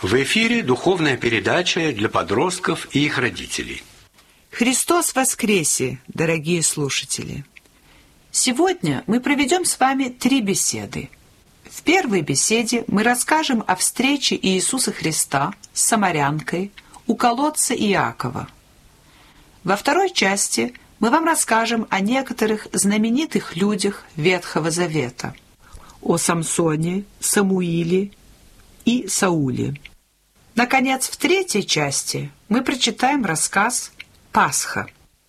В эфире духовная передача для подростков и их родителей. Христос воскресе, дорогие слушатели! Сегодня мы проведем с вами 3 беседы. В первой беседе мы расскажем о встрече Иисуса Христа с самарянкой у колодца Иакова. Во второй части мы вам расскажем о некоторых знаменитых людях Ветхого Завета, о Самсоне, Самуиле и Сауле. Наконец, в третьей части мы прочитаем рассказ «Пасха».